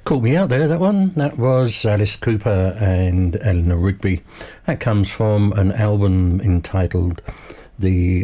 Caught me out there, that one. That was Alice Cooper and Eleanor Rigby. That comes from an album entitled The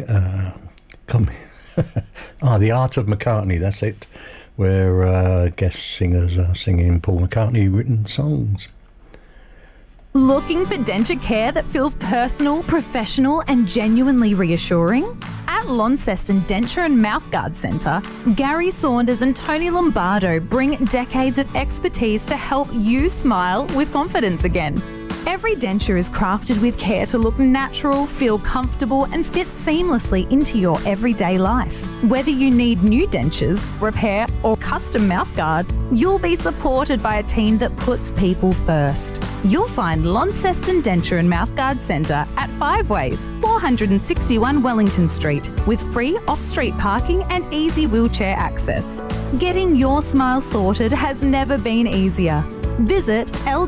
Art of McCartney, that's it, where guest singers are singing Paul McCartney written songs. Looking for denture care that feels personal, professional and genuinely reassuring? At Launceston Denture and Mouthguard Centre, Gary Saunders and Tony Lombardo bring decades of expertise to help you smile with confidence again. Every denture is crafted with care to look natural, feel comfortable and fit seamlessly into your everyday life. Whether you need new dentures, repair or custom mouthguard, you'll be supported by a team that puts people first. You'll find Launceston Denture and Mouthguard Centre at 5 Ways, 461 Wellington Street, with free off-street parking and easy wheelchair access. Getting your smile sorted has never been easier. Visit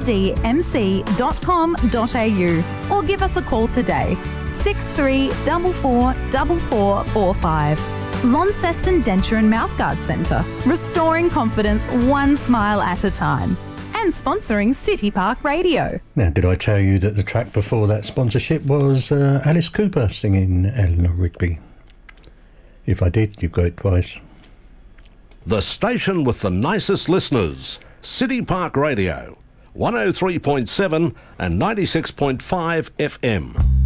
ldmc.com.au or give us a call today, 63444445. Launceston Denture and Mouthguard Centre, restoring confidence one smile at a time. And sponsoring City Park Radio. Now, did I tell you that the track before that sponsorship was Alice Cooper singing Eleanor Rigby? If I did, you've got it twice. The station with the nicest listeners, City Park Radio, 103.7 and 96.5 FM.